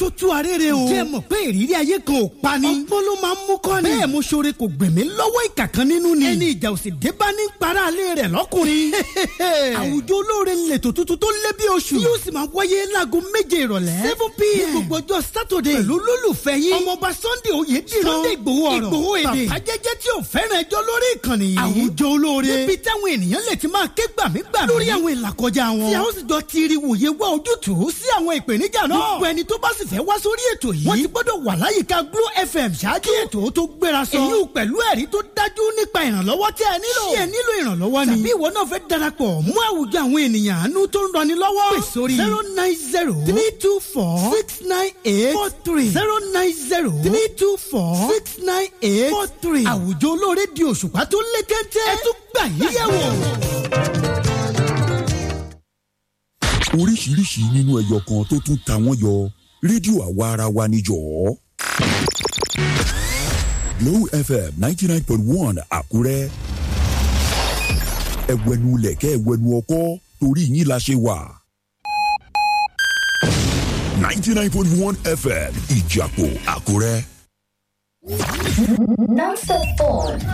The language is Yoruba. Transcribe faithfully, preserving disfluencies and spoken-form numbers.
tó tú arére o. jẹ́ mọ̀ pé ìrírí ayé kan ò pa ni. ọgbọ́n ló máa ń mú kọ́ ni. bẹ́ẹ̀ mo ṣoore kò gbẹ̀mí lọ́wọ́ ìkà kan nínú ni. ẹni ìjà ò sì dé bá ní para alẹ́ rẹ̀ lọ́kùnrin. àwùjọ olóore ńlẹ̀tọ̀ tuntun tó lé bí oṣù. yóò sì máa wáyé láago méje ìrọ̀lẹ́. seven p.m. ní gbogbo ọjọ́ sátọ̀dẹ̀. pẹ̀lú olólùfẹ́ yín. ọmọọba Sunday Oyèdìran. Sunday Ìgbòho ọ̀rọ̀. Ìgbòho èdè. bàbá jẹ́jẹ́ tí ò fẹ́ràn ẹjọ́ lórí ìkànnì yìí. àwùjọ olóore. níbi táwọn ènìyàn lè ti máa ké gbàmígbàmí. lórí àwọn ìlàkọjá wọn. tí a ó sì jọ tiri wòye wá ojútùú sí àwọn ìpèníjà náà. gbogbo ẹni tó bá sì fẹ́ wá sórí ètò yìí. wọ́n ti gbọ́dọ̀ wà láyìíká Glo F M ṣáájú ètò tó gbéra sọ. èyí ò pẹ̀lú ẹ̀rí tó dájú nípa ìrànlọ́wọ́ tí ẹ nílò. ṣé ẹ nílò ìrànlọ́wọ́ ni. tàbí ìwọ náà fẹ́ darapọ̀ mú àwùjọ àwọn ènìyàn àánú tó ń rani lọ́wọ́. pè sórí zero nine zero three two four six nine eight four three zero nine zero three two four six nine eight four three. àwùjọ olóore di òṣùpá tó lé téńté. ẹ tún gbà yíyẹ̀wò. oríṣiríṣi nínú ẹyọ kan tó tún ta wọ́n yọ rédíò àwa ara wa níjọ́. Glo F M ninety nine point one Àkúrẹ́. ẹ̀wẹ̀nu lẹ̀kẹ́ ẹ̀wẹ̀nu ọkọ́ torí yín la ṣe wà. ninety nine point one F M Ìjàpọ̀ Àkúrẹ́. Non-stop fun.